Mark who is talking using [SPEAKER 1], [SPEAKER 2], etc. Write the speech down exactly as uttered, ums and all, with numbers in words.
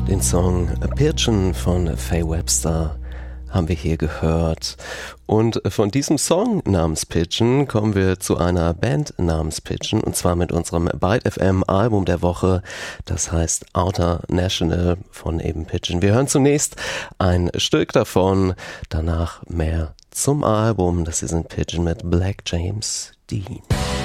[SPEAKER 1] Den Song Pigeon von Faye Webster haben wir hier gehört. Und von diesem Song namens Pigeon kommen wir zu einer Band namens Pigeon, und zwar mit unserem Byte F M Album der Woche. Das heißt Outer National von eben Pigeon. Wir hören zunächst ein Stück davon, danach mehr zum Album. Das ist in Pigeon mit Black James Dean.